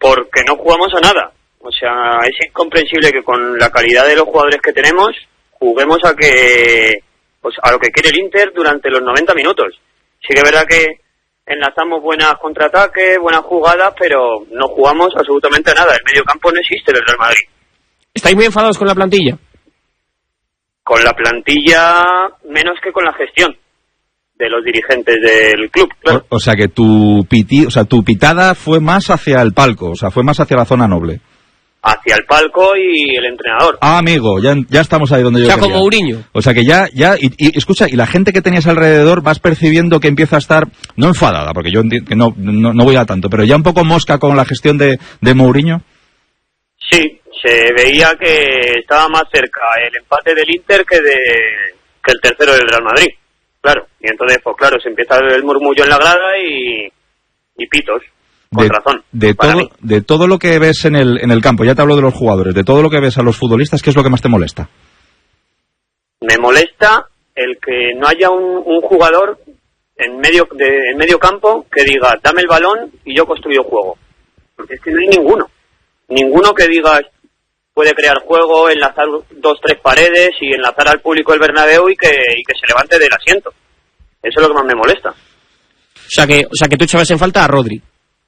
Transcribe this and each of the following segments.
Porque no jugamos a nada. O sea, es incomprensible que con la calidad de los jugadores que tenemos juguemos a lo que quiere el Inter durante los 90 minutos. Sí que es verdad que enlazamos buenas contraataques, buenas jugadas, pero no jugamos absolutamente a nada. El medio campo no existe del Real Madrid. ¿Estáis muy enfadados con la plantilla? Con la plantilla menos que con la gestión de los dirigentes del club, claro. O sea que tu pitada fue más hacia el palco, o sea, fue más hacia la zona noble. Hacia el palco y el entrenador. Ah, amigo, ya estamos ahí donde yo quería. O sea, como Mourinho. O sea que y escucha, y la gente que tenías alrededor vas percibiendo que empieza a estar, no enfadada, porque yo entiendo que no voy a tanto, pero ya un poco mosca con la gestión de Mourinho. Sí, se veía que estaba más cerca el empate del Inter que el tercero del Real Madrid. Claro, y entonces, pues claro, se empieza el murmullo en la grada y pitos. Con razón. De todo lo que ves en el campo, ya te hablo de los jugadores, de todo lo que ves a los futbolistas, ¿qué es lo que más te molesta? Me molesta el que no haya un jugador en medio campo que diga, dame el balón y yo construyo juego. Porque es que no hay ninguno que diga, puede crear juego, enlazar 2-3 paredes y enlazar al público del Bernabéu y que se levante del asiento. Eso es lo que más me molesta. O sea que tú echabas en falta a Rodri.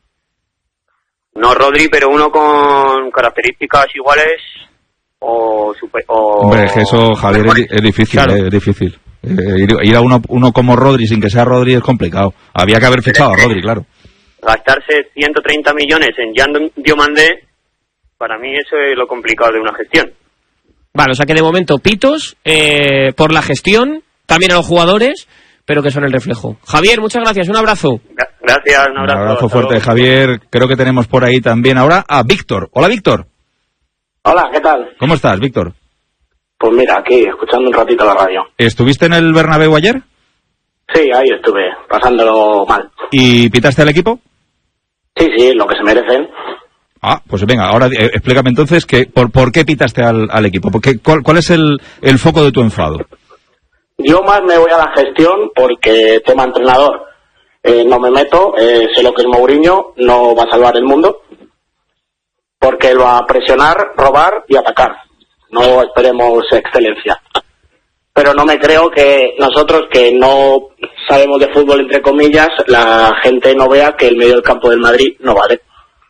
No Rodri, pero uno con características iguales Hombre, es que eso, Javier, es difícil, claro. Es difícil. Ir a uno como Rodri sin que sea Rodri es complicado. Había que haber fichado a Rodri, claro. Gastarse 130 millones en Jan Diomandé, para mí eso es lo complicado de una gestión. Vale, o sea que de momento pitos por la gestión, también a los jugadores, pero que son el reflejo. Javier, muchas gracias, un abrazo. Gracias, un abrazo. Un abrazo fuerte, Javier. Creo que tenemos por ahí también ahora a Víctor. Hola, Víctor. Hola, ¿qué tal? ¿Cómo estás, Víctor? Pues mira, aquí, escuchando un ratito la radio. ¿Estuviste en el Bernabéu ayer? Sí, ahí estuve, pasándolo mal. ¿Y pitaste al equipo? Sí, lo que se merecen. Ah, pues venga, ahora explícame entonces ¿por qué pitaste al equipo? ¿Cuál es el foco de tu enfado? Yo más me voy a la gestión porque tema entrenador no me meto, sé lo que es Mourinho, no va a salvar el mundo, porque él va a presionar, robar y atacar. No esperemos excelencia. Pero no me creo que nosotros, que no sabemos de fútbol, entre comillas, la gente no vea que el medio del campo del Madrid no vale.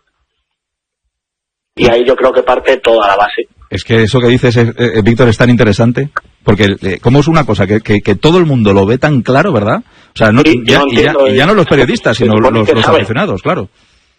Y ahí yo creo que parte toda la base. Es que eso que dices, Víctor, es tan interesante, porque como es una cosa que todo el mundo lo ve tan claro, ¿verdad? O sea, ya no los periodistas, sino los aficionados, claro.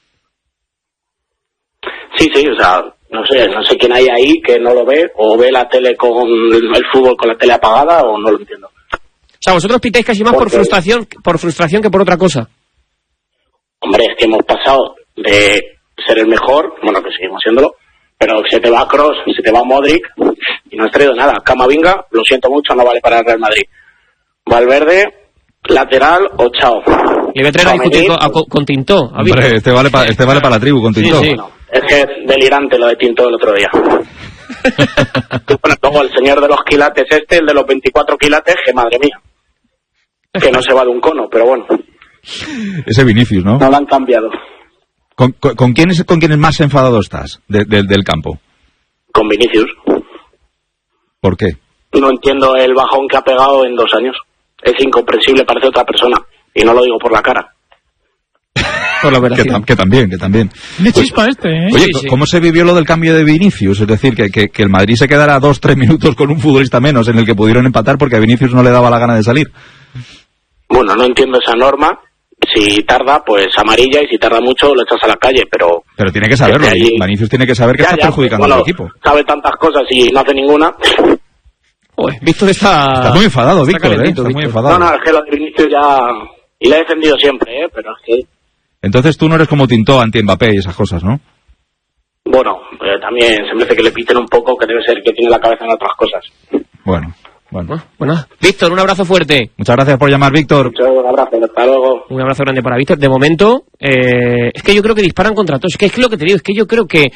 Sí, o sea, no sé quién hay ahí que no lo ve, o ve la tele con el fútbol con la tele apagada, o no lo entiendo. O sea, vosotros pitáis casi más por frustración que por otra cosa. Hombre, es que hemos pasado de ser el mejor, bueno, que seguimos siéndolo, pero se te va Kroos, se te va Modric y no has traído nada. Camavinga, lo siento mucho, no vale para el Real Madrid. Valverde, lateral o chao. Y voy a traer con Tintó. Hombre, este vale para la tribu, con Tintó. Sí. Bueno, es que es delirante lo de Tintó del otro día. Bueno, luego el señor de los quilates el de los 24 quilates, que madre mía, que no se va de un cono, pero bueno. Ese Vinicius, ¿no? No lo han cambiado. ¿Con quién es más enfadado estás del campo? Con Vinicius. ¿Por qué? No entiendo el bajón que ha pegado en 2 años. Es incomprensible, parece otra persona. Y no lo digo por la cara. Por la operación. Que también. De chispa ¿eh? Oye, sí. ¿Cómo se vivió lo del cambio de Vinicius? Es decir, que el Madrid se quedara 2-3 minutos con un futbolista menos en el que pudieron empatar porque a Vinicius no le daba la gana de salir. Bueno, no entiendo esa norma. Si tarda, pues amarilla, y si tarda mucho, lo echas a la calle, pero tiene que saberlo, Vinicius tiene que saber que está perjudicando al equipo. Sabe tantas cosas y no hace ninguna. Víctor está muy enfadado, Víctor, está muy enfadado. No, es que lo de Vinicius ya... Y le he defendido siempre, pero es que... Entonces tú no eres como Tintó, anti-Mbappé y esas cosas, ¿no? Bueno, también se merece que le piten un poco, que debe ser que tiene la cabeza en otras cosas. Bueno. Víctor, un abrazo fuerte. Muchas gracias por llamar, Víctor. Un abrazo, hasta luego. Un abrazo grande para Víctor. De momento, es que yo creo que disparan contra todos. Es que lo que te digo, es que yo creo que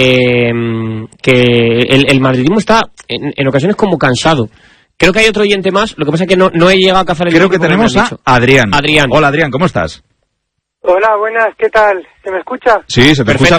el madridismo está en ocasiones como cansado. Creo que hay otro oyente más, lo que pasa es que no he llegado a cazar el... Creo que tenemos a Adrián. Adrián. Hola, Adrián, ¿cómo estás? Hola, buenas, ¿qué tal? ¿Se me escucha? Sí, se te escucha